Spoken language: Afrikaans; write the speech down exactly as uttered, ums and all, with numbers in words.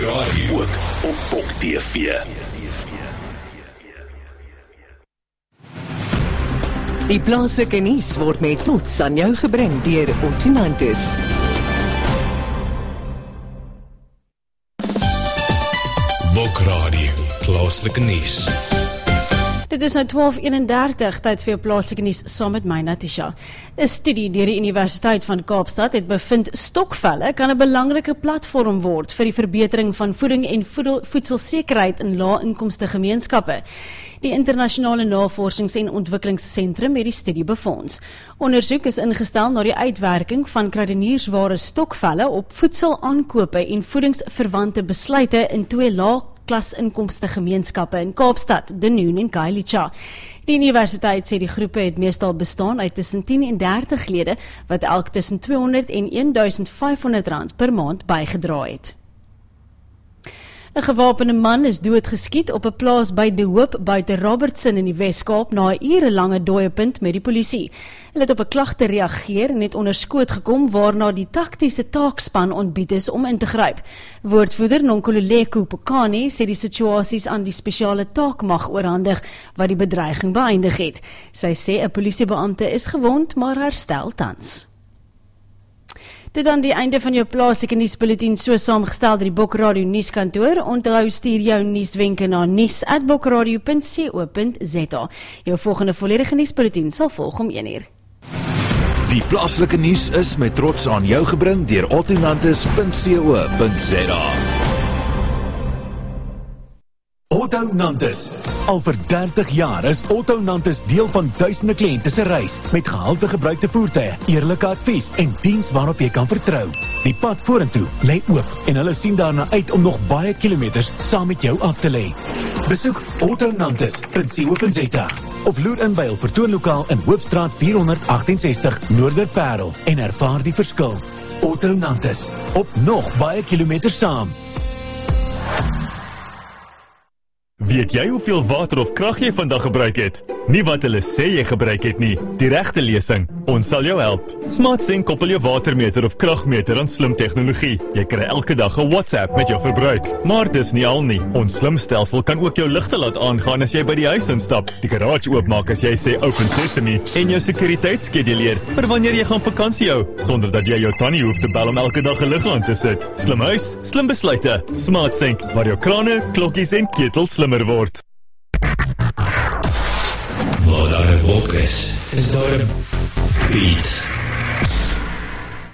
Radio, ook op Bok T V. Die plaaslike nuus word met trots aan jou gebring deur Ottonantis. Bok Radio, plaaslike nuus. Dit is nou twaalf eenendertig, tyd vir plaaslike nuus saam met my, Natisha. 'n Studie deur die Universiteit van Kaapstad het bevind stokvelle kan 'n belangrike platform word vir die verbetering van voeding en voedel, voedselsekerheid in lae-inkomste gemeenskappe. Die internasionale navorsings- en ontwikkelingsentrum het die studie befonds. Ondersoek is ingestel na die uitwerking van kradeniersware stokvelle op voedselaankope en voedingsverwante besluite in twee lae klasinkomste gemeenskappe in Kaapstad, Dunoon en Khayelitsha. Die universiteit sê die groepe het meestal bestaan uit tussen tien en dertig lede wat elk tussen tweehonderd en een duisend vyfhonderd rand per maand bygedra het. 'n Gewapende man is doodgeskiet op 'n plaas by De Hoop buite Robertson in die Wes-Kaap na 'n urelange dooiepunt met die polisie. Hulle het op 'n klagte reageer en het onder skoot gekom waarna die taktiese taakspan ontbied is om in te gryp. Woordvoerder Nonkululeko Pokane sê die situasies aan die spesiale taakmag oorhandig wat die bedreiging beëindig het. Sy sê 'n polisiebeampte is gewond maar herstel tans. Dit dan die einde van jou plaaslike nuusbulletin, so saamgestel deur die Bok Radio nuuskantoor. Onthou stuur jou nuuswenke na nuus at bokradio punt co punt za. Jou volgende volledige nuusbulletin sal volg om een uur. Die plaaslike nuus is met trots aan jou gebring deur ottonantis punt co punt za. Ottonantis. Al vir dertig jaar is Ottonantis deel van duisende kliënte se reis met gehalte gebruikte voertuie, eerlike advies en diens waarop jy kan vertrou. Die pad vorentoe lê oop en hulle sien daarna uit om nog baie kilometers saam met jou af te lê. Besoek ottonantis punt co punt za of loer in by hul vertoonlokaal in Hoofstraat vierhonderd agtensestig Noorderparel en ervaar die verskil. Ottonantis, op nog baie kilometers saam. Weet jy hoeveel water of krag jy vandag gebruik het? Nie wat hulle sê jy gebruik het nie, die regte lesing. Ons sal jou help. SmartSync koppel jou watermeter of kragmeter aan slim tegnologie. Jy kry elke dag 'n WhatsApp met jou verbruik. Maar dis nie al nie. Ons slim stelsel kan ook jou ligte laat aangaan as jy by die huis instap, die garage oopmaak as jy sê open sesame en jou sekuriteit skeduleer vir wanneer jy gaan vakansie hou, sonder dat jy jou tannie hoef te bel om elke dag 'n lig aan te sit. Slim huis, slim besluite. SmartSync, waar jou krane, klokkies en ketels slimmer word. Waar daar 'n bok is, is daar 'n beat.